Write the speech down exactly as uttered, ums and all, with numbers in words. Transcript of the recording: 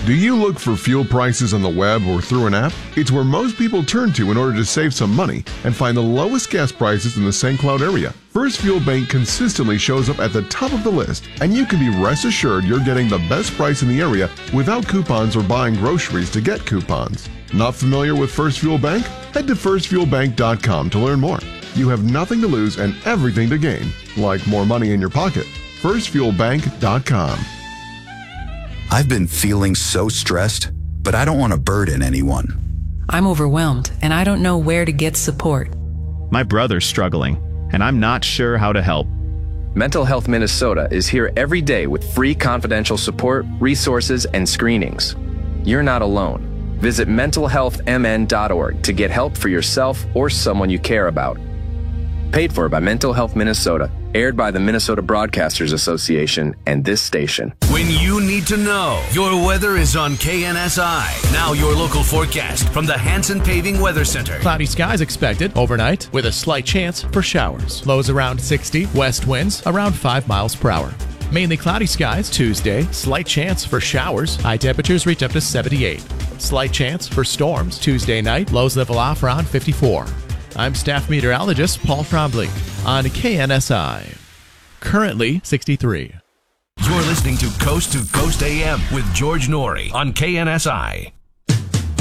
Do you look for fuel prices on the web or through an app? It's where most people turn to in order to save some money and find the lowest gas prices in the Saint Cloud area. First Fuel Bank consistently shows up at the top of the list, and you can be rest assured you're getting the best price in the area without coupons or buying groceries to get coupons. Not familiar with First Fuel Bank? Head to first fuel bank dot com to learn more. You have nothing to lose and everything to gain, like more money in your pocket. first fuel bank dot com. I've been feeling so stressed, but I don't want to burden anyone. I'm overwhelmed, and I don't know where to get support. My brother's struggling, and I'm not sure how to help. Mental Health Minnesota is here every day with free confidential support, resources, and screenings. You're not alone. Visit mental health m n dot org to get help for yourself or someone you care about. Paid for by Mental Health Minnesota. Aired by the Minnesota Broadcasters Association and this station. When you need to know, your weather is on K N S I. Now your local forecast from the Hanson Paving Weather Center. Cloudy skies expected overnight with a slight chance for showers. Lows around sixty, west winds around five miles per hour. Mainly cloudy skies Tuesday, slight chance for showers. High temperatures reach up to seventy-eight. Slight chance for storms Tuesday night. Lows level off around fifty-four. I'm staff meteorologist Paul Trombley on K N S I. Currently sixty-three. You're listening to Coast to Coast A M with George Norrie on K N S I.